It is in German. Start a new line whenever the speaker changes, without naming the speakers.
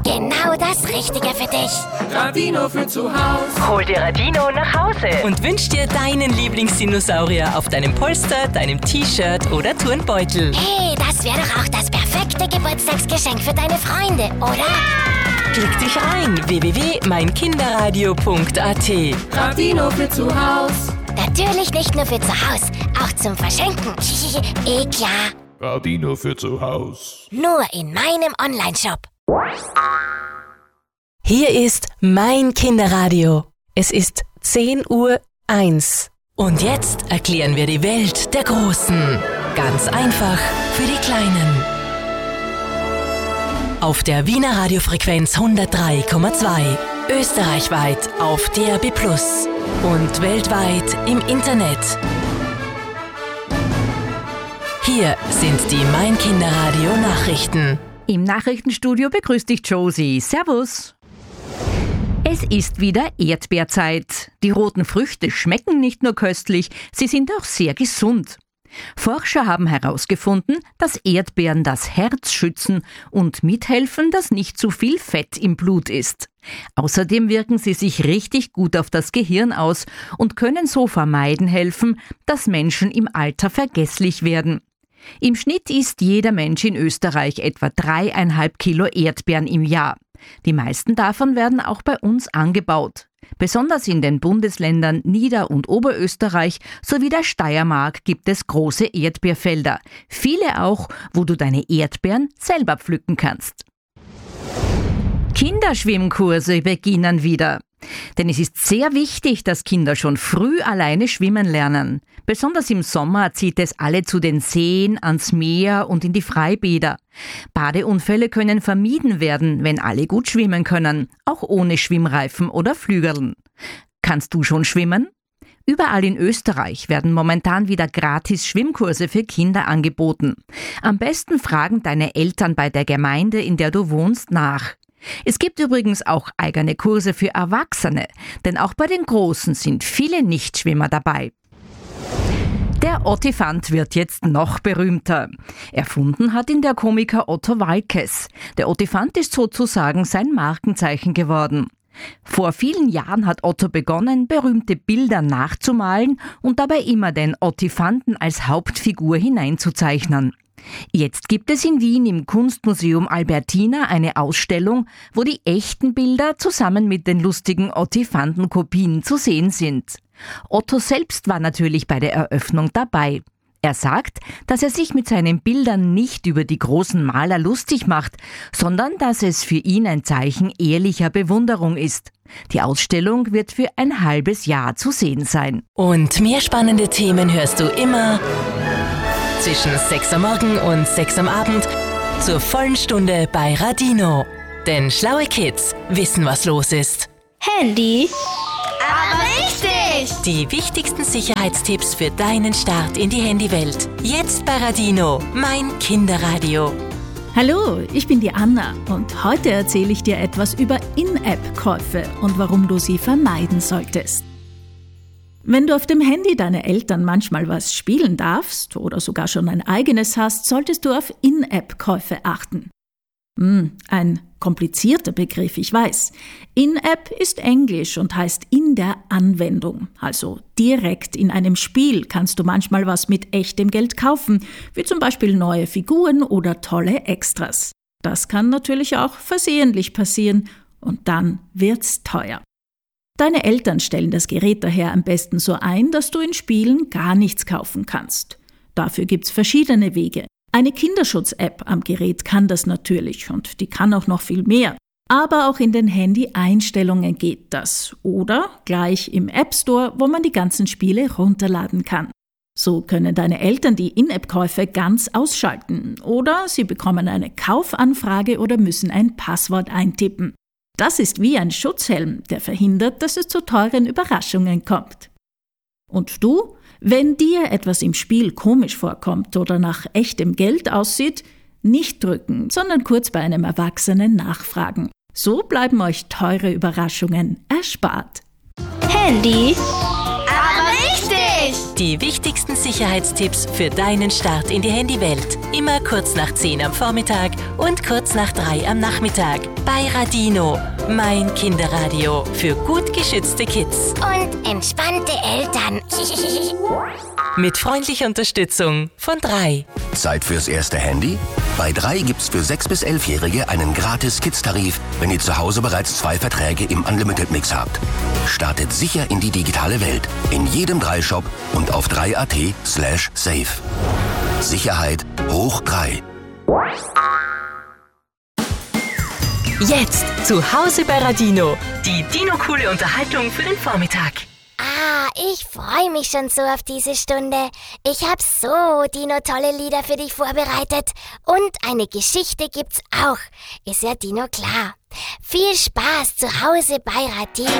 Genau das Richtige für dich.
Radino für zu Hause.
Hol dir Radino nach Hause
Und wünsch dir deinen Lieblingsdinosaurier auf deinem Polster, deinem T-Shirt oder Turnbeutel.
Hey, das wäre doch auch das perfekte Geburtstagsgeschenk für deine Freunde, oder?
Klick dich rein, www.meinkinderradio.at.
Radino für zu Hause.
Natürlich nicht nur für zu Hause, auch zum Verschenken. Klar.
Radino für zu Hause.
Nur in meinem Onlineshop.
Hier ist mein Kinderradio. Es ist 10:01 Uhr. Und jetzt erklären wir die Welt der Großen. Ganz einfach für die Kleinen. Auf der Wiener Radiofrequenz 103,2. Österreichweit auf DAB+ und weltweit im Internet. Hier sind die Mein Kinderradio Nachrichten.
Im Nachrichtenstudio begrüßt dich Josie. Servus. Es ist wieder Erdbeerzeit. Die roten Früchte schmecken nicht nur köstlich, sie sind auch sehr gesund. Forscher haben herausgefunden, dass Erdbeeren das Herz schützen und mithelfen, dass nicht zu viel Fett im Blut ist. Außerdem wirken sie sich richtig gut auf das Gehirn aus und können so vermeiden helfen, dass Menschen im Alter vergesslich werden. Im Schnitt isst jeder Mensch in Österreich etwa 3,5 Kilo Erdbeeren im Jahr. Die meisten davon werden auch bei uns angebaut. Besonders in den Bundesländern Nieder- und Oberösterreich sowie der Steiermark gibt es große Erdbeerfelder. Viele auch, wo du deine Erdbeeren selber pflücken kannst. Kinderschwimmkurse beginnen wieder. Denn es ist sehr wichtig, dass Kinder schon früh alleine schwimmen lernen. Besonders im Sommer zieht es alle zu den Seen, ans Meer und in die Freibäder. Badeunfälle können vermieden werden, wenn alle gut schwimmen können, auch ohne Schwimmreifen oder Flügeln. Kannst du schon schwimmen? Überall in Österreich werden momentan wieder gratis Schwimmkurse für Kinder angeboten. Am besten fragen deine Eltern bei der Gemeinde, in der du wohnst, nach. Es gibt übrigens auch eigene Kurse für Erwachsene, denn auch bei den Großen sind viele Nichtschwimmer dabei. Der Ottifant wird jetzt noch berühmter. Erfunden hat ihn der Komiker Otto Waalkes. Der Ottifant ist sozusagen sein Markenzeichen geworden. Vor vielen Jahren hat Otto begonnen, berühmte Bilder nachzumalen und dabei immer den Ottifanten als Hauptfigur hineinzuzeichnen. Jetzt gibt es in Wien im Kunstmuseum Albertina eine Ausstellung, wo die echten Bilder zusammen mit den lustigen Ottifantenkopien zu sehen sind. Otto selbst war natürlich bei der Eröffnung dabei. Er sagt, dass er sich mit seinen Bildern nicht über die großen Maler lustig macht, sondern dass es für ihn ein Zeichen ehrlicher Bewunderung ist. Die Ausstellung wird für ein halbes Jahr zu sehen sein.
Und mehr spannende Themen hörst du immer zwischen 6 am Morgen und 6 am Abend zur vollen Stunde bei Radino. Denn schlaue Kids wissen, was los ist.
Handy? Aber richtig!
Die wichtigsten Sicherheitstipps für deinen Start in die Handywelt. Jetzt bei Radino, mein Kinderradio.
Hallo, ich bin die Anna und heute erzähle ich dir etwas über In-App-Käufe und warum du sie vermeiden solltest. Wenn du auf dem Handy deiner Eltern manchmal was spielen darfst oder sogar schon ein eigenes hast, solltest du auf In-App-Käufe achten. Ein komplizierter Begriff, ich weiß. In-App ist Englisch und heißt in der Anwendung. Also direkt in einem Spiel kannst du manchmal was mit echtem Geld kaufen, wie zum Beispiel neue Figuren oder tolle Extras. Das kann natürlich auch versehentlich passieren und dann wird's teuer. Deine Eltern stellen das Gerät daher am besten so ein, dass du in Spielen gar nichts kaufen kannst. Dafür gibt's verschiedene Wege. Eine Kinderschutz-App am Gerät kann das natürlich und die kann auch noch viel mehr. Aber auch in den Handy-Einstellungen geht das. Oder gleich im App Store, wo man die ganzen Spiele runterladen kann. So können deine Eltern die In-App-Käufe ganz ausschalten. Oder sie bekommen eine Kaufanfrage oder müssen ein Passwort eintippen. Das ist wie ein Schutzhelm, der verhindert, dass es zu teuren Überraschungen kommt. Und du? Wenn dir etwas im Spiel komisch vorkommt oder nach echtem Geld aussieht, nicht drücken, sondern kurz bei einem Erwachsenen nachfragen. So bleiben euch teure Überraschungen erspart.
Handy? Aber richtig!
Die wichtigsten Sicherheitstipps für deinen Start in die Handywelt. Immer kurz nach 10 am Vormittag und kurz nach 3 am Nachmittag. Bei Radino, mein Kinderradio für gut geschützte Kids.
Und entspannte Eltern.
Mit freundlicher Unterstützung von 3.
Zeit fürs erste Handy? Bei 3 gibt's für 6- bis 11-Jährige einen gratis Kids-Tarif, wenn ihr zu Hause bereits 2 Verträge im Unlimited-Mix habt. Startet sicher in die digitale Welt. In jedem 3-Shop und auf 3.at/safe. Sicherheit hoch 3.
Jetzt zu Hause bei Radino. Die Dino-coole Unterhaltung für den Vormittag.
Ich freue mich schon so auf diese Stunde. Ich habe so Dino-tolle Lieder für dich vorbereitet. Und eine Geschichte gibt's auch. Ist ja Dino klar. Viel Spaß zu Hause bei Radino.